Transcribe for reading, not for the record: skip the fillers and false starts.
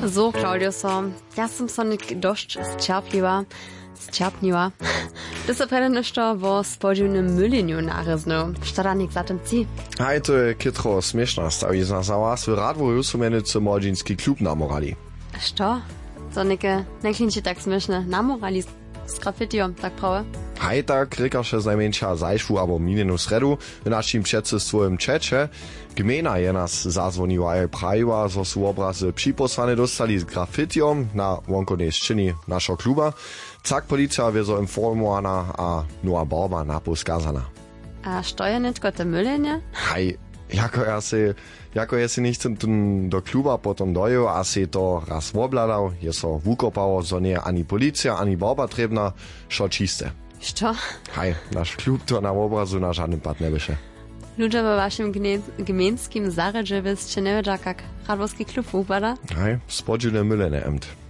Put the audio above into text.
So, Claudio, so. Ja sam sonik dość zčerpniła. To se prede nešto vo spodziwnym myleniu naryznu. Što da nik zatem ci? Hej, to je kytro smiešná stavizna za vás. V Radvoju sú menujúce mladžinský klub na Morali. Što? To neklinči tak smiešne. Na Morali z grafitiom, tak prawe? Hej, tak rekaše znajmenšia zajšvu abo minenú sredu v našim předsestvom Čeče. Gmina je nás zazvoniła aj prajiła, zo sú obrazy připoslane dostali z grafitiom na vonkonej ščini našho kluba. Tak policja wiezo informowana, a nowa barba naposkazana. A što je netko te mylenie? Hej, jako ja si nechcem do kluba potom doju, a si to raz obladał, je so wukopało, zo nie ani policja, ani barba trebna, šo čiste. Što? Hej, nasz klub to na obrazu na żadnym pad nie wysze. Ludzie we waszym gmienskim zaredzie wyscie nie wiedział, jak radworski klub upada? Hej, spodziewne mylenie emt.